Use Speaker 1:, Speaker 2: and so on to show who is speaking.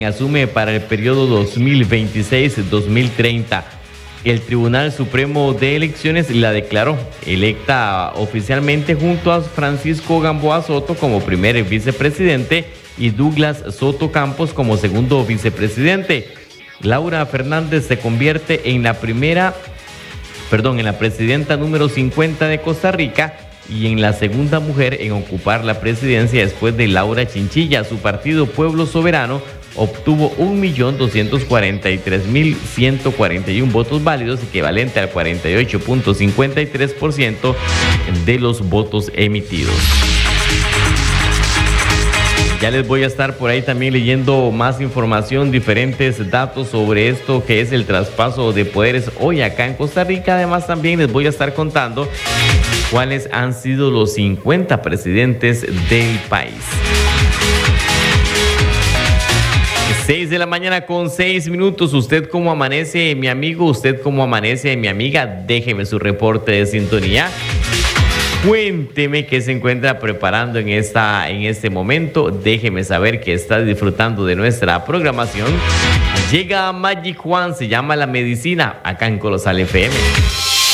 Speaker 1: asume para el periodo 2026-2030. El Tribunal Supremo de Elecciones la declaró electa oficialmente junto a Francisco Gamboa Soto como primer vicepresidente y Douglas Soto Campos como segundo vicepresidente. Laura Fernández se convierte en la presidenta número 50 de Costa Rica y en la segunda mujer en ocupar la presidencia después de Laura Chinchilla. Su partido Pueblo Soberano obtuvo 1.243.141 votos válidos, equivalente al 48.53% de los votos emitidos. Ya les voy a estar por ahí también leyendo más información, diferentes datos sobre esto que es el traspaso de poderes hoy acá en Costa Rica. Además también les voy a estar contando cuáles han sido los 50 presidentes del país. 6 de la mañana con 6 minutos. ¿Usted cómo amanece, mi amigo? ¿Usted cómo amanece, mi amiga? Déjeme su reporte de sintonía. Cuénteme qué se encuentra preparando en este momento. Déjeme saber que está disfrutando de nuestra programación. Llega Magic Juan, se llama La Medicina, acá en Colosal FM.